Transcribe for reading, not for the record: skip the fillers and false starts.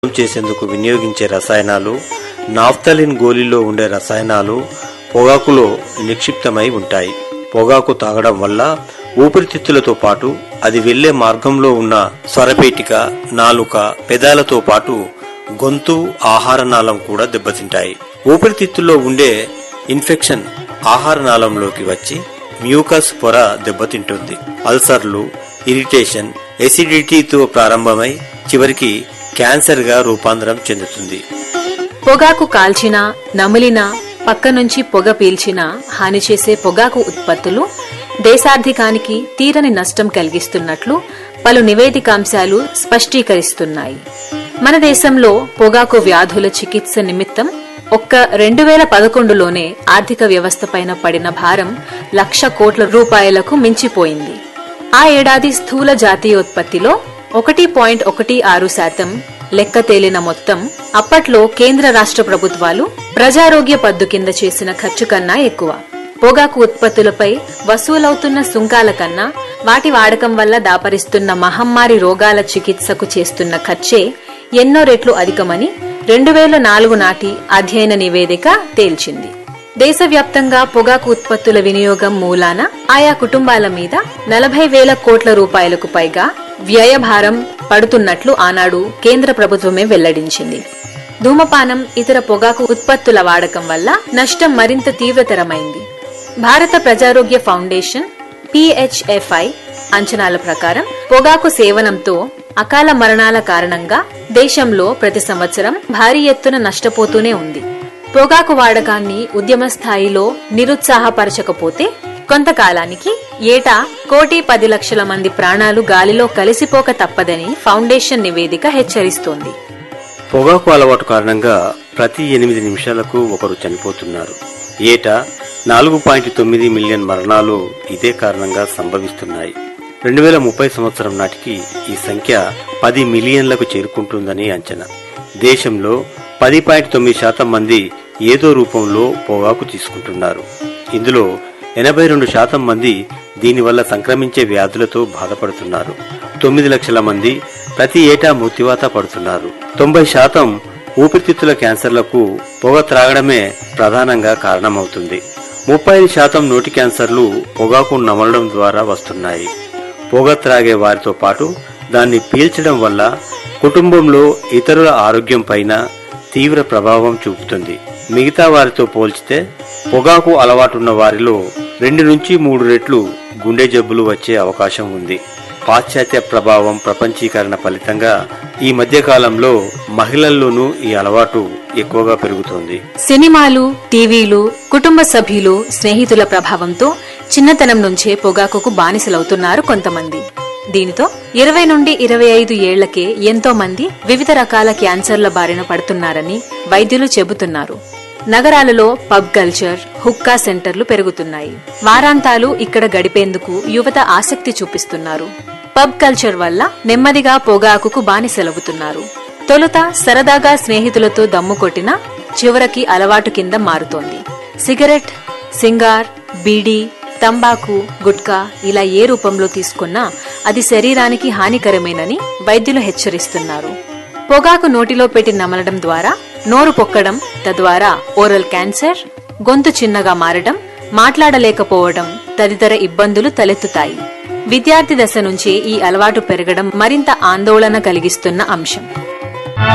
చేసేందుకు వినియోగించే రసాయనాలు, నాఫ్థలిన్ గోళీలో ఉండే రసాయనాలు పొగాకులో నిక్షిప్తమై ఉంటాయి. పొగాకు తాగడం వల్ల ఊపిరితిత్తులతో పాటు అది వెళ్లే మార్గంలో ఉన్న స్వరపేటిక, నాలుక, పెదాలతో పాటు గొంతు, ఆహారనాళం కూడా దెబ్బతింటాయి. ఊపిరితిత్తుల్లో ఉండే ఇన్ఫెక్షన్ ఆహారనాళంలోకి వచ్చి మ్యూకస్ పొర దెబ్బతింటుంది. అల్సర్లు, ఇరిటేషన్, ఎసిడిటీతో ప్రారంభమై చివరికి క్యాన్సర్ గా రూపాంతరం చెందుతుంది. పొగాకు కాల్చినా, నమిలినా, పక్క నుంచి పొగ పీల్చినా హాని చేసే పొగాకు ఉత్పత్తులు దేశార్థికానికి తీరని నష్టం కలిగిస్తున్నట్లు పలు నివేదికాంశాలు స్పష్టీకరిస్తున్నాయి. మన దేశంలో పొగాకు వ్యాధుల చికిత్స నిమిత్తం ఒక్క 2011లోనే ఆర్థిక వ్యవస్థ పైన పడిన భారం 1,00,000 కోట్ల రూపాయలకు మించిపోయింది. ఆ ఏడాది స్థూల జాతీయోత్పత్తిలో 1.16% లెక్క తేలిన మొత్తం అప్పట్లో కేంద్ర రాష్ట్ర ప్రభుత్వాలు ప్రజారోగ్య పద్దు కింద చేసిన ఖర్చు కన్నా ఎక్కువ. పొగాకు ఉత్పత్తులపై వసూలవుతున్న సుంకాల కన్నా వాటి వాడకం వల్ల దాపరిస్తున్న మహమ్మారి రోగాల చికిత్సకు చేస్తున్న ఖర్చే ఎన్నో రెట్లు అధికమని 2004 నాటి అధ్యయన నివేదిక తేల్చింది. దేశవ్యాప్తంగా పొగాకు ఉత్పత్తుల వినియోగం మూలాన ఆయా కుటుంబాల మీద 40,000 కోట్ల రూపాయలకు పైగా వ్యయభారం పడుతున్నట్లు ఆనాడు కేంద్ర ప్రభుత్వమే వెల్లడించింది. ధూమపానం, ఇతర పొగాకు ఉత్పత్తుల వాడకం వల్ల నష్టం మరింత తీవ్రతరమైంది. భారత ప్రజారోగ్య ఫౌండేషన్ PHFI అంచనాల ప్రకారం పొగాకు సేవనంతో అకాల మరణాల కారణంగా దేశంలో ప్రతి సంవత్సరం భారీ ఎత్తున నష్టపోతూనే ఉంది. పొగాకు వాడకాన్ని ఉద్యమ స్థాయిలో నిరుత్సాహపరచకపోతే కొంతకాలానికి ఏటా 1,10,00,000 మంది ప్రాణాలు గాలిలో కలిసిపోక తప్పదని ఫౌండేషన్ నివేదిక హెచ్చరిస్తోంది. పొగాకు అలవాటు కారణంగా ప్రతి 8 నిమిషాలకు ఒకరు చనిపోతున్నారు. ఏటా 4.9 మిలియన్ మరణాలు ఇదే కారణంగా సంభవిస్తున్నాయి. 2030 సంవత్సరం నాటికి ఈ సంఖ్య 10 మిలియన్లకు చేరుకుంటుందని అంచనా. దేశంలో 10.9% మంది ఏదో రూపంలో పొగాకు తీసుకుంటున్నారు. ఇందులో 82% మంది దీనివల్ల సంక్రమించే వ్యాధులతో బాధపడుతున్నారు. 9 లక్షల మంది ప్రతి ఏటా మృత్యువాత పడుతున్నారు. 90% ఊపిరితిత్తుల క్యాన్సర్లకు పొగ త్రాగడమే ప్రధానంగా కారణమవుతుంది. 35% నోటి క్యాన్సర్లు పొగాకు నమలడం ద్వారా వస్తున్నాయి. పొగ త్రాగే వారితో పాటు దాన్ని పీల్చడం వల్ల కుటుంబంలో ఇతరుల ఆరోగ్యం పైన తీవ్ర ప్రభావం చూపుతుంది. మిగతా వారితో పోల్చితే పొగాకు అలవాటున్న వారిలో 2 నుంచి 3 రెట్లు గుండె జబ్బులు వచ్చే అవకాశం ఉంది. పాశ్చాత్య ప్రభావం, ప్రపంచీకరణ ఫలితంగా ఈ మధ్య కాలంలో మహిళల్లోనూ ఈ అలవాటు ఎక్కువగా పెరుగుతోంది. సినిమాలు, టీవీలు, కుటుంబ సభ్యులు, స్నేహితుల ప్రభావంతో చిన్నతనం నుంచే పొగాకుకు బానిసలవుతున్నారు కొంతమంది. దీనితో 20 నుండి 25 ఏళ్లకే ఎంతో మంది వివిధ రకాల క్యాన్సర్ల బారిన పడుతున్నారని వైద్యులు చెబుతున్నారు. నగరాలలో పబ్ కల్చర్, హుక్కా సెంటర్లు పెరుగుతున్నాయి. వారాంతాలు ఇక్కడ గడిపేందుకు యువత ఆసక్తి చూపిస్తున్నారు. పబ్ కల్చర్ వల్ల నెమ్మదిగా పొగాకుకు బానిసలవుతున్నారు. తొలుత సరదాగా స్నేహితులతో దమ్ము కొట్టినా చివరికి అలవాటు కింద మారుతోంది. సిగరెట్, సింగార్, బీడీ, తంబాకు, గుట్కా ఇలా ఏ రూపంలో తీసుకున్నా అది శరీరానికి హానికరమేనని వైద్యులు హెచ్చరిస్తున్నారు. పొగాకు నోటిలో పెట్టి నమలడం ద్వారా నోరు పొక్కడం, తద్వారా ఓరల్ క్యాన్సర్, గొంతు చిన్నగా మారడం, మాట్లాడలేకపోవడం తదితర ఇబ్బందులు తలెత్తుతాయి. విద్యార్థి దశ నుంచే ఈ అలవాటు పెరగడం మరింత ఆందోళన కలిగిస్తున్న అంశం.